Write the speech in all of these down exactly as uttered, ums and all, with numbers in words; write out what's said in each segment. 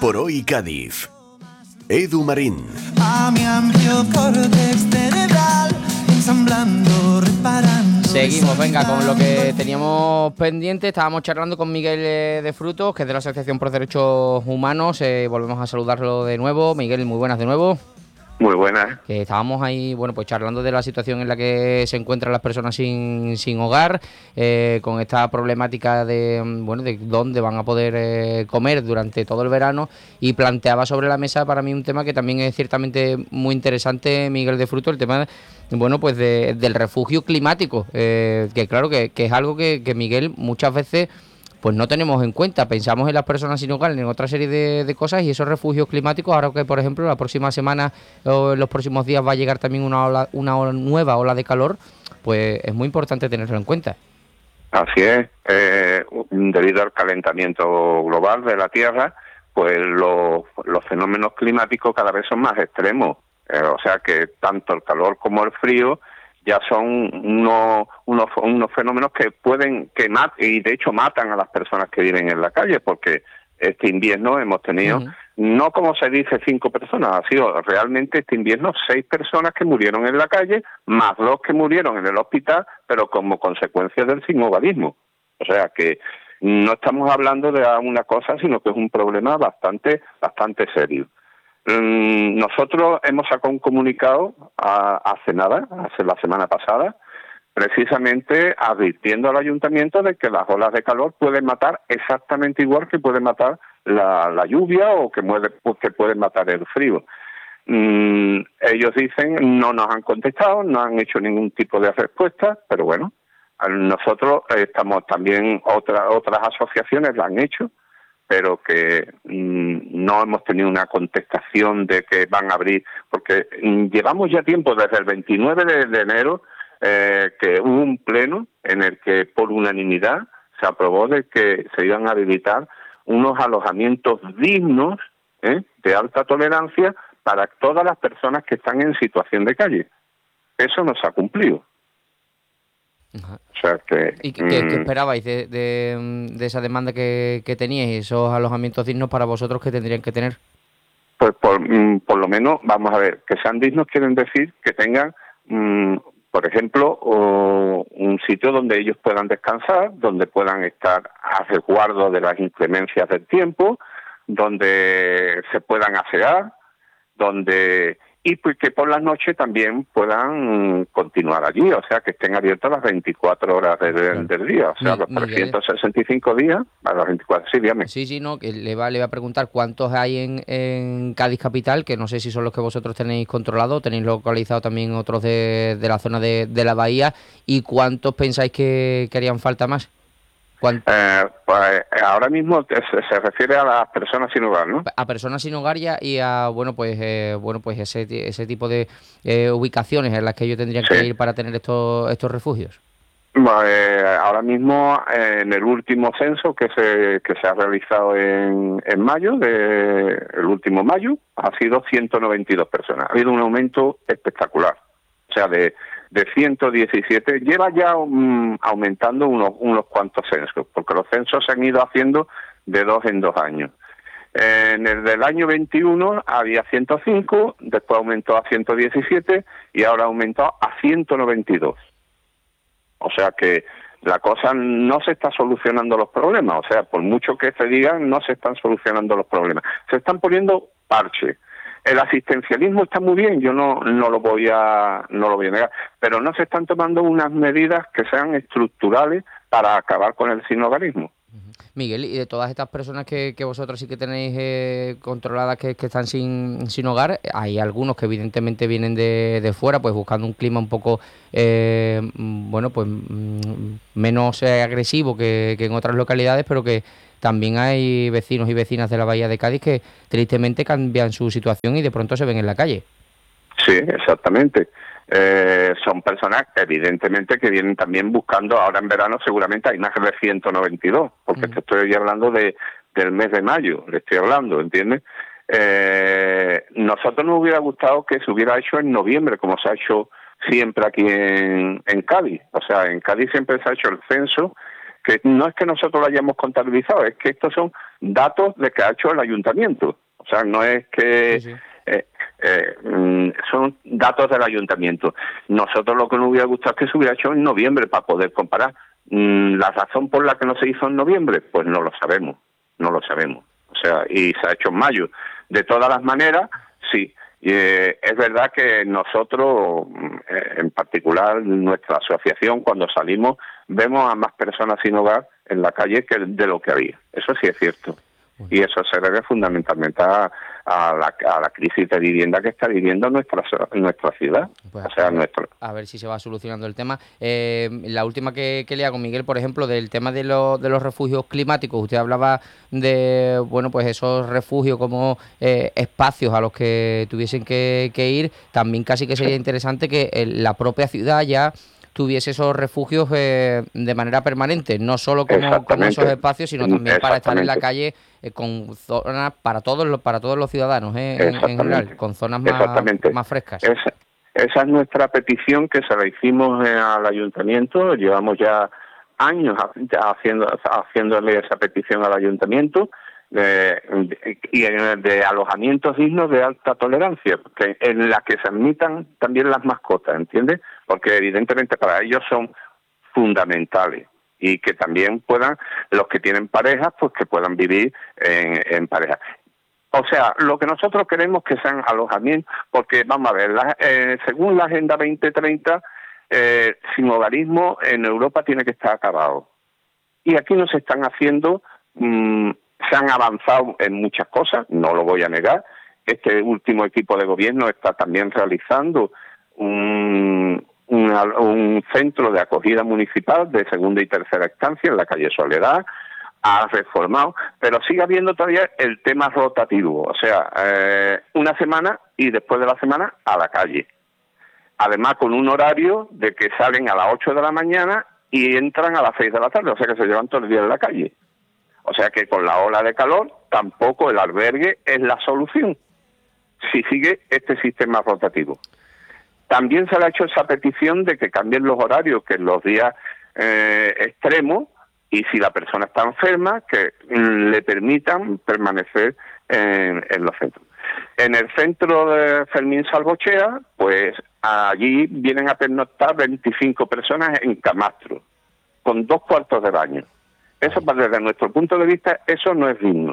por hoy Cádiz. Edu Marín. A mi amplio córtex cerebral, ensamblando, reparando. Seguimos, venga, con lo que teníamos pendiente. Estábamos charlando con Miguel eh, de Frutos, que es de la Asociación por Derechos Humanos. Eh, volvemos a saludarlo de nuevo. Miguel, muy buenas de nuevo. Muy buenas. Que estábamos ahí, bueno, pues charlando de la situación en la que se encuentran las personas sin, sin hogar, eh, con esta problemática de, bueno, de dónde van a poder eh, comer durante todo el verano, y planteaba sobre la mesa para mí un tema que también es ciertamente muy interesante, Miguel de Fruto, el tema, bueno, pues de, del refugio climático, eh, que claro que, que es algo que, que Miguel muchas veces pues no tenemos en cuenta. Pensamos en las personas sin hogar, en otra serie de, de cosas, y esos refugios climáticos, ahora que por ejemplo la próxima semana o en los próximos días va a llegar también una ola, una ola, nueva ola de calor, pues es muy importante tenerlo en cuenta. Así es, eh, debido al calentamiento global de la Tierra, pues los, los fenómenos climáticos cada vez son más extremos, eh, o sea que tanto el calor como el frío ya son unos, unos, unos fenómenos que pueden, que mat y de hecho matan a las personas que viven en la calle, porque este invierno hemos tenido, uh-huh. no como se dice cinco personas, ha sido realmente este invierno seis personas que murieron en la calle, más dos que murieron en el hospital, pero como consecuencia del sinhogarismo. O sea que no estamos hablando de una cosa, sino que es un problema bastante, bastante serio. Nosotros hemos sacado un comunicado a, hace nada, hace la semana pasada, precisamente advirtiendo al ayuntamiento de que las olas de calor pueden matar exactamente igual que pueden matar la, la lluvia o que, mueve, que pueden matar el frío. Mm, ellos dicen, no nos han contestado, no han hecho ningún tipo de respuesta, pero bueno, nosotros estamos también, otra, otras asociaciones la han hecho, pero que mmm, no hemos tenido una contestación de que van a abrir, porque mmm, llevamos ya tiempo, desde el veintinueve de, de enero, eh, que hubo un pleno en el que por unanimidad se aprobó de que se iban a habilitar unos alojamientos dignos, ¿eh? de alta tolerancia para todas las personas que están en situación de calle. Eso no se ha cumplido. Ajá. O sea que, ¿Y qué, qué, qué esperabais de, de, de esa demanda que, que teníais, esos alojamientos dignos para vosotros que tendrían que tener? Pues por, por lo menos, vamos a ver, que sean dignos quieren decir que tengan, mmm, por ejemplo, o un sitio donde ellos puedan descansar, donde puedan estar a resguardo de las inclemencias del tiempo, donde se puedan asear, donde y pues que por las noches también puedan continuar allí, o sea, que estén abiertas las veinticuatro horas del, claro. del día, o sea, Mi, los trescientos sesenta y cinco días a las veinticuatro, sí, dígame. Sí, sí, no, que le va, le va a preguntar cuántos hay en, en Cádiz capital, que no sé si son los que vosotros tenéis controlado, tenéis localizado también otros de, de la zona de, de la bahía, y cuántos pensáis que, que harían falta más. Eh, pues ahora mismo se, se refiere a las personas sin hogar, ¿no? A personas sin hogar ya y a bueno pues eh, bueno pues ese ese tipo de eh, ubicaciones en las que ellos tendrían sí. que ir para tener estos estos refugios. Eh, ahora mismo eh, en el último censo que se que se ha realizado en, en mayo, de, el último mayo, ha sido ciento noventa y dos personas. Ha habido un aumento espectacular, o sea de de ciento diecisiete, lleva ya um, aumentando unos, unos cuantos censos, porque los censos se han ido haciendo de dos en dos años. En el del año veintiuno había ciento cinco, después aumentó a ciento diecisiete y ahora aumentó a ciento noventa y dos. O sea que la cosa no se está solucionando los problemas, o sea, por mucho que se digan, no se están solucionando los problemas. Se están poniendo parches. El asistencialismo está muy bien, yo no no lo voy a no lo voy a negar, pero no se están tomando unas medidas que sean estructurales para acabar con el sinhogarismo. Miguel, y de todas estas personas que, que vosotros sí que tenéis eh, controladas, que, que están sin, sin hogar, hay algunos que evidentemente vienen de, de fuera, pues buscando un clima un poco, eh, bueno, pues menos eh, agresivo que, que en otras localidades, pero que también hay vecinos y vecinas de la Bahía de Cádiz que tristemente cambian su situación y de pronto se ven en la calle. Sí, exactamente. Eh, son personas evidentemente que vienen también buscando, ahora en verano seguramente hay más de ciento noventa y dos, porque mm. te estoy hablando de del mes de mayo, le estoy hablando, ¿entiendes? Eh, nosotros nos hubiera gustado que se hubiera hecho en noviembre, como se ha hecho siempre aquí en, en Cádiz. O sea, en Cádiz siempre se ha hecho el censo que no es que nosotros lo hayamos contabilizado, es que estos son datos de que ha hecho el ayuntamiento. O sea, no es que... Sí, sí. Eh, eh, son datos del ayuntamiento. Nosotros lo que nos hubiera gustado es que se hubiera hecho en noviembre para poder comparar. ¿La razón por la que no se hizo en noviembre? Pues no lo sabemos, no lo sabemos. O sea, y se ha hecho en mayo. De todas las maneras, sí. Eh, es verdad que nosotros, eh, en particular nuestra asociación, cuando salimos, vemos a más personas sin hogar en la calle que de lo que había. Eso sí es cierto. Y eso se debe fundamentalmente a, a, la, a la crisis de vivienda que está viviendo nuestra nuestra ciudad. Pues o sea, a, ver, nuestro... a ver si se va solucionando el tema. Eh, la última que, que le hago, Miguel, por ejemplo, del tema de, lo, de los refugios climáticos. Usted hablaba de, bueno, pues esos refugios como eh, espacios a los que tuviesen que, que ir. También casi que sería interesante que el, la propia ciudad ya tuviese esos refugios eh, de manera permanente, no solo como, como esos espacios, sino también para estar en la calle eh, con zonas para todos los para todos los ciudadanos eh, en, en general, con zonas más, más frescas. Esa, esa es nuestra petición, que se la hicimos eh, al ayuntamiento. Llevamos ya años ya haciendo haciéndole esa petición al ayuntamiento. De, de, y de alojamientos dignos de alta tolerancia, que en las que se admitan también las mascotas, ¿entiendes? Porque evidentemente para ellos son fundamentales, y que también puedan, los que tienen parejas, pues que puedan vivir en, en pareja. O sea, lo que nosotros queremos que sean alojamientos, porque vamos a ver, la, eh, según la Agenda veinte treinta, eh, sin hogarismo en Europa tiene que estar acabado. Y aquí no se están haciendo... Mmm, Se han avanzado en muchas cosas, no lo voy a negar. Este último equipo de gobierno está también realizando un, un, un centro de acogida municipal de segunda y tercera instancia en la calle Soledad. Ha reformado, pero sigue habiendo todavía el tema rotativo, o sea, eh, una semana y después de la semana a la calle. Además, con un horario de que salen a las ocho de la mañana y entran a las seis de la tarde, o sea que se llevan todo el día en la calle. O sea que con la ola de calor tampoco el albergue es la solución si sigue este sistema rotativo. También se le ha hecho esa petición de que cambien los horarios, que en los días eh, extremos, y si la persona está enferma, que mm, le permitan permanecer en, en los centros. En el centro de Fermín Salvochea, pues allí vienen a pernoctar veinticinco personas en camastro, con dos cuartos de baño. Eso, desde nuestro punto de vista, eso no es digno.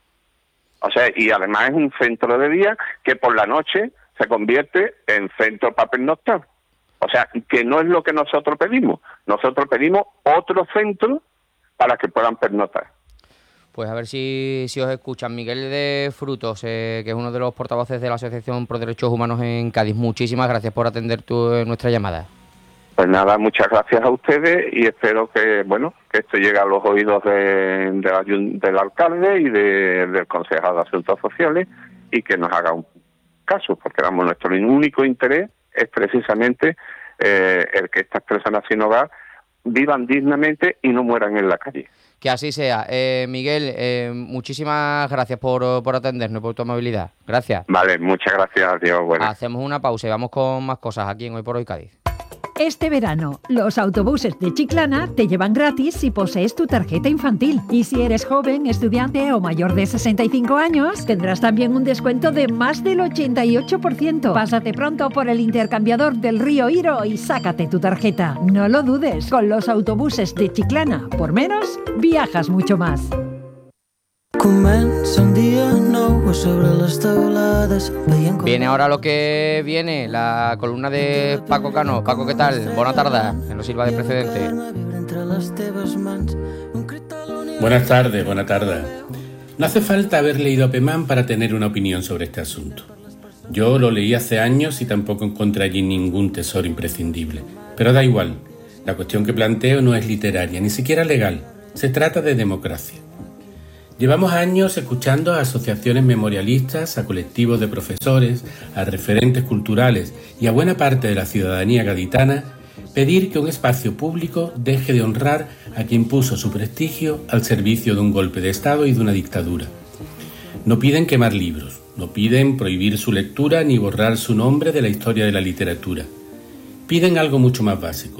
O sea, y además es un centro de día que por la noche se convierte en centro para pernoctar. O sea, que no es lo que nosotros pedimos. Nosotros pedimos otro centro para que puedan pernoctar. Pues a ver si, si os escuchan. Miguel de Frutos, eh, que es uno de los portavoces de la Asociación Pro Derechos Humanos en Cádiz. Muchísimas gracias por atender tu, nuestra llamada. Pues nada, muchas gracias a ustedes y espero que, bueno, que esto llegue a los oídos de, de la, del alcalde y de, del concejal de Asuntos Sociales, y que nos haga un caso, porque vamos, nuestro único interés es precisamente eh, el que estas personas sin hogar vivan dignamente y no mueran en la calle. Que así sea. Eh, Miguel, eh, muchísimas gracias por, por atendernos, por tu amabilidad. Gracias. Vale, muchas gracias. Adiós. Bueno. Hacemos una pausa y vamos con más cosas aquí en Hoy por Hoy Cádiz. Este verano, los autobuses de Chiclana te llevan gratis si posees tu tarjeta infantil. Y si eres joven, estudiante o mayor de sesenta y cinco años, tendrás también un descuento de más del ochenta y ocho por ciento. Pásate pronto por el intercambiador del Río Iro y sácate tu tarjeta. No lo dudes, con los autobuses de Chiclana, por menos, viajas mucho más. Viene ahora lo que viene, la columna de Paco Cano. Paco, ¿qué tal? Buena tarde, que no sirva de precedente. Buenas tardes, buena tarde. No hace falta haber leído a Pemán para tener una opinión sobre este asunto. Yo lo leí hace años y tampoco encontré allí ningún tesoro imprescindible. Pero da igual, la cuestión que planteo no es literaria, ni siquiera legal. Se trata de democracia. Llevamos años escuchando a asociaciones memorialistas, a colectivos de profesores, a referentes culturales y a buena parte de la ciudadanía gaditana pedir que un espacio público deje de honrar a quien puso su prestigio al servicio de un golpe de Estado y de una dictadura. No piden quemar libros, no piden prohibir su lectura ni borrar su nombre de la historia de la literatura. Piden algo mucho más básico,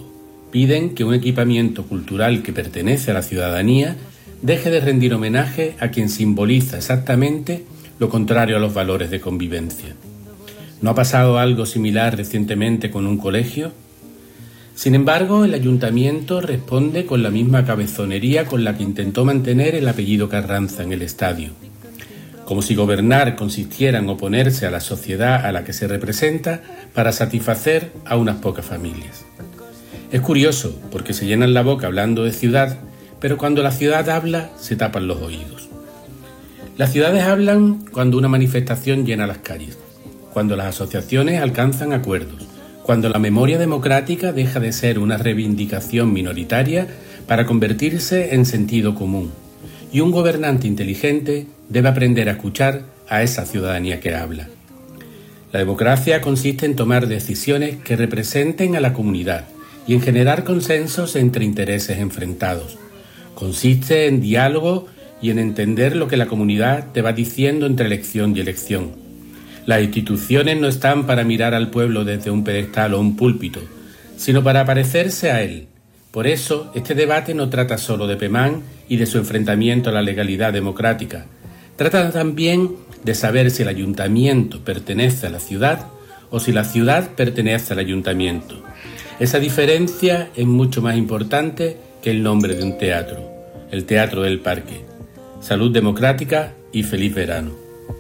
Piden que un equipamiento cultural que pertenece a la ciudadanía deje de rendir homenaje a quien simboliza exactamente lo contrario a los valores de convivencia. ¿No ha pasado algo similar recientemente con un colegio? Sin embargo, el ayuntamiento responde con la misma cabezonería con la que intentó mantener el apellido Carranza en el estadio. Como si gobernar consistiera en oponerse a la sociedad a la que se representa para satisfacer a unas pocas familias. Es curioso, porque se llenan la boca hablando de ciudad, pero cuando la ciudad habla, se tapan los oídos. Las ciudades hablan cuando una manifestación llena las calles, cuando las asociaciones alcanzan acuerdos, cuando la memoria democrática deja de ser una reivindicación minoritaria para convertirse en sentido común. Y un gobernante inteligente debe aprender a escuchar a esa ciudadanía que habla. La democracia consiste en tomar decisiones que representen a la comunidad y en generar consensos entre intereses enfrentados. Consiste en diálogo y en entender lo que la comunidad te va diciendo entre elección y elección. Las instituciones no están para mirar al pueblo desde un pedestal o un púlpito, sino para parecerse a él. Por eso, este debate no trata solo de Pemán y de su enfrentamiento a la legalidad democrática. Trata también de saber si el ayuntamiento pertenece a la ciudad o si la ciudad pertenece al ayuntamiento. Esa diferencia es mucho más importante que el nombre de un teatro, el Teatro del Parque. Salud democrática y feliz verano.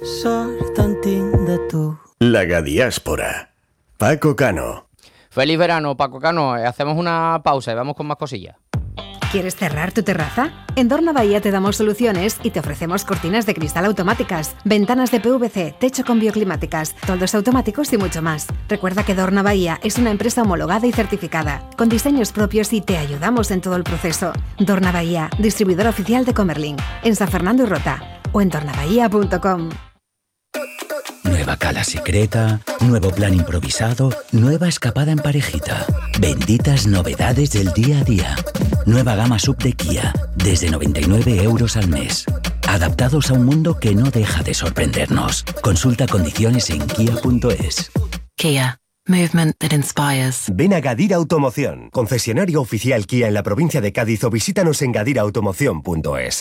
La Gadiáspora. Paco Cano. Feliz verano, Paco Cano. Hacemos una pausa y vamos con más cosillas. ¿Quieres cerrar tu terraza? En Dorna Bahía te damos soluciones y te ofrecemos cortinas de cristal automáticas, ventanas de P V C, techo con bioclimáticas, toldos automáticos y mucho más. Recuerda que Dorna Bahía es una empresa homologada y certificada, con diseños propios y te ayudamos en todo el proceso. Dorna Bahía, distribuidor oficial de Comerlin, en San Fernando y Rota, o en dornabahía punto com. Nueva cala secreta, nuevo plan improvisado, nueva escapada en parejita. Benditas novedades del día a día. Nueva gama sub de Kia, desde noventa y nueve euros al mes. Adaptados a un mundo que no deja de sorprendernos. Consulta condiciones en kia punto es. Kia. Movement that inspires. Ven a Gadir Automoción, concesionario oficial Kia en la provincia de Cádiz, o visítanos en gadir automoción punto es.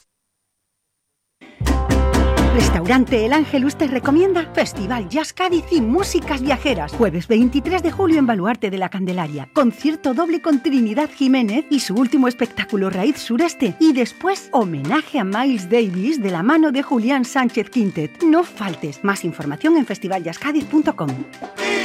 Restaurante El Ángelus te recomienda Festival Jazz Cádiz y Músicas Viajeras. Jueves veintitrés de julio en Baluarte de la Candelaria. Concierto doble con Trinidad Jiménez y su último espectáculo Raíz Sureste. Y después, homenaje a Miles Davis de la mano de Julián Sánchez Quintet. No faltes. Más información en festival jazz cádiz punto com.